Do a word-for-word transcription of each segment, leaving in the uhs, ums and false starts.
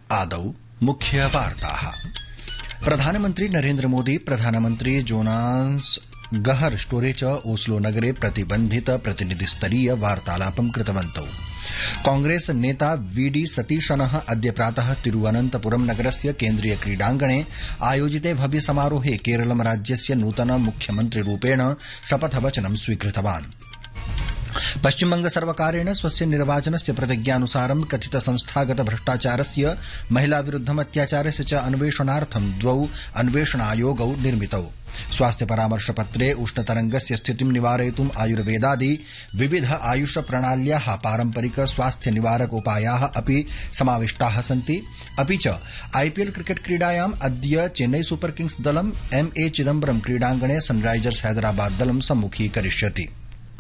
आदौ मुख्यवार्ताः। प्रधानमन्त्री नरेन्द्र मोदी प्रधानमन्त्री जोनास गहर स्टोरे च ओस्लो नगरे प्रतिबन्धित प्रतिनिधिस्तरीय वार्तालापं कृतवन्तौ। कांग्रेस नेता वीडी सतीशनः अद्य प्रातः तिरुवनन्तपुरम नगरस्य केन्द्रीय क्रीडाङ्गणे आयोजिते भव्य समारोहे केरलम राज्यस्य नूतन मुख्यमन्त्रिरूपेण शपथवचनं स्वीकृतवान्। पश्चिमबंग सर्वकारेण स्वस्य निर्वाचनस्य प्रतिज्ञानुसारं कथित संस्थागत भ्रष्टाचारस्य महिला विरुद्धम अत्याचारस्य च अन्वेषणार्थं द्वौ अन्वेषणायोगौ निर्मितौ। स्वास्थ्य परामर्श पत्रे उष्णतरंगस्य स्थितिं निवारयितुम् आयुर्वेदादि विविध आयुष प्रणाल्याः पारम्परिक स्वास्थ्य निवारक उपायाः अपि समाविष्टाः सन्ति। अपि च आईपीएल क्रिकेट क्रीडायाम् अद्य चेन्नई सुपर किंग्स दलम् एम ए चिदम्बरम क्रीडाङ्गणे सनराइजर्स हैदराबाद दलं सम्मुखीकरिष्यति।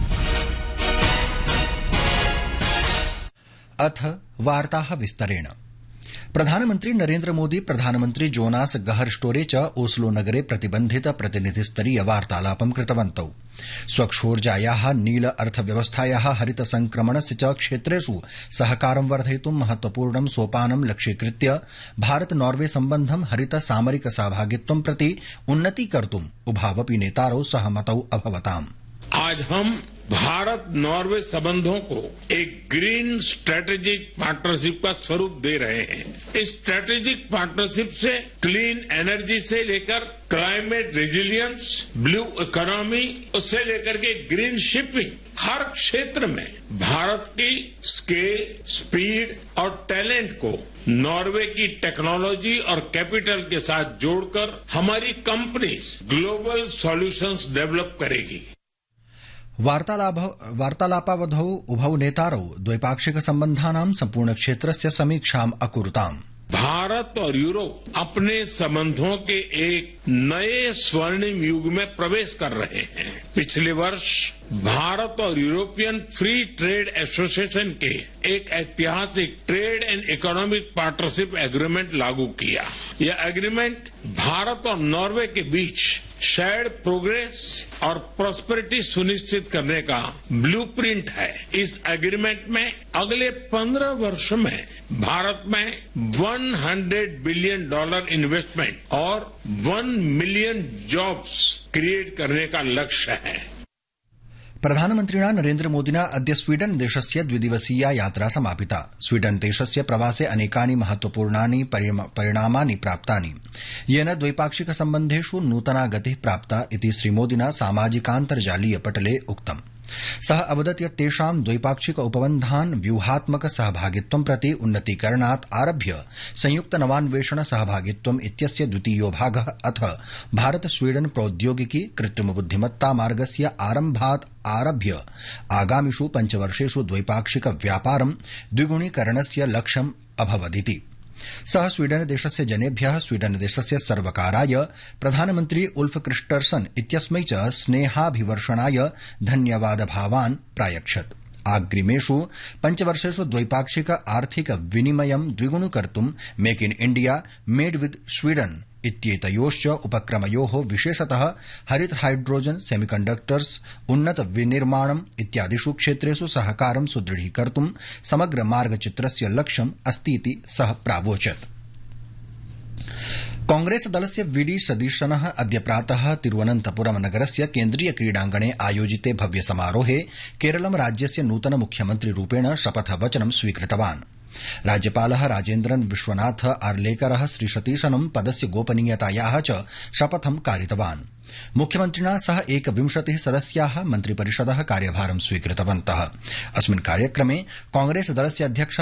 अथ वार्ताः विस्तरेण। प्रधानमन्त्री नरेन्द्र मोदी प्रधानमन्त्री जोनास गहर स्टोरे च ओस्लो नगरे प्रतिबन्धित प्रतिनिधिस्तरीय वार्तालापं कृतवन्तौ। स्वक्षोर्जायाः नील अर्थव्यवस्थायाः हरित संक्रमणस्य च क्षेत्रेषु सहकारं वर्धयितुं महत्वपूर्णं सोपानं लक्ष्यीकृत्य भारत नॉर्वे सम्बन्धं हरित सामरिक सहभागित्वं प्रति उन्नतीकर्तुम् उभावपि नेतारौ सहमतौ अभवताम्। आज हम भारत नॉर्वे संबंधों को एक ग्रीन स्ट्रेटेजिक पार्टनरशिप का स्वरूप दे रहे हैं। इस स्ट्रेटेजिक पार्टनरशिप से क्लीन एनर्जी से लेकर क्लाइमेट रेजिलियंस, ब्लू इकोनॉमी उससे लेकर के ग्रीन शिपिंग, हर क्षेत्र में भारत की स्केल, स्पीड और टैलेंट को नॉर्वे की टेक्नोलॉजी और कैपिटल के साथ जोड़कर हमारी कंपनीज ग्लोबल सॉल्यूशंस डेवलप करेगी। वार्तालापावधौ उभौ नेतारौ द्वैपाक्षिक सम्बन्धानां सम्पूर्ण क्षेत्रस्य समीक्षाम् अकुरुताम्। भारत और यूरोप अपने संबंधों के एक नए स्वर्णिम युग में प्रवेश कर रहे हैं। पिछले वर्ष भारत और यूरोपियन फ्री ट्रेड एसोसिएशन के एक ऐतिहासिक trade and economic partnership agreement लागू किया। यह एग्रीमेंट भारत और नॉर्वे के बीच शेयर्ड प्रोग्रेस और प्रॉस्पेरिटी सुनिश्चित करने का ब्लूप्रिंट है। इस एग्रीमेंट में अगले पंद्रह वर्ष में भारत में सौ बिलियन डॉलर इन्वेस्टमेंट और वन मिलियन जॉब्स क्रिएट करने का लक्ष्य है। प्रधानमन्त्रिणा नरेन्द्र मोदिना अद्य स्वीडन देशस्य द्विदिवसीया यात्रा समापिता। स्वीडन देशस्य प्रवासे अनेकानि महत्वपूर्णानि परिणामानि प्राप्तानि, येन द्वैपाक्षिक सम्बन्धेषु नूतना गतिः प्राप्ता इति श्रीमोदिना सामाजिकान्तर्जालीय पटले उक्तम्। सः अवदत् यत् तेषां द्वैपाक्षिक उपबन्धान् व्यूहात्मक सहभागित्वं प्रति उन्नतीकरणात् आरभ्य संयुक्त नवान्वेषण सहभागित्वम् इत्यस्य द्वितीयो भागः अथ भारत स्वीडन प्रौद्योगिकी कृत्रिम बुद्धिमत्ता मार्गस्य आरम्भात् आरभ्य आगामिषु पञ्चवर्षेषु द्वैपाक्षिक व्यापारं द्विगुणीकरणस्य लक्ष्यम् अभवदिति। सः स्वीडन देशस्य जनेभ्यः स्वीडन देशस्य सर्वकाराय प्रधानमन्त्री उल्फ क्रिस्टर्सन इत्यस्मै च स्नेहाभिवर्षणाय धन्यवादभावान् प्रायच्छत्। आगामिषु पञ्चवर्षेषु द्वैपाक्षिक आर्थिक विनिमयं द्विगुणीकर्तुं make in India made with Sweden इत्येतयोश्च उपक्रमयोः विशेषतः हरित हाइड्रोजन, सेमीकंडक्टर्स, उन्नत विनिर्माणम् इत्यादिषु क्षेत्रेषु सहकारं सुदृढीकर्तुं समग्र मार्गचित्रस्य लक्ष्यम् अस्तीति सः प्रावोचत्। कांग्रेस दलस्य वीडी सतीशनः अद्य प्रातः तिरुवनन्तपुरम नगरस्य केन्द्रीय क्रीडाङ्गणे आयोजिते भव्य समारोहे केरलम राज्यस्य नूतन मुख्यमन्त्रिरूपेण शपथवचनं स्वीकृतवान्। राज्यपालः राजेन्द्रन विश्वनाथ आर्लेकरः श्रीसतीशनं पदस्य गोपनीयतायाः च शपथं कारितवान्। मुख्यमन्त्रिणा सह एकविंशतिः सदस्याः मन्त्रिपरिषदः कार्यभारं स्वीकृतवन्तः। अस्मिन् कार्यक्रमे कांग्रेस दलस्य अध्यक्षः